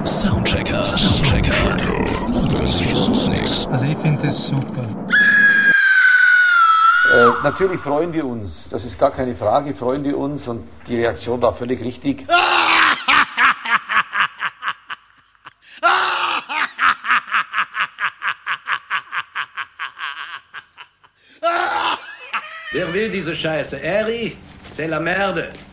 Soundchecker. Wünscht uns nichts. Also ich finde das super. Natürlich freuen wir uns, das ist gar keine Frage, freuen wir uns und die Reaktion war völlig richtig. Wer will diese Scheiße? Eri, c'est la merde.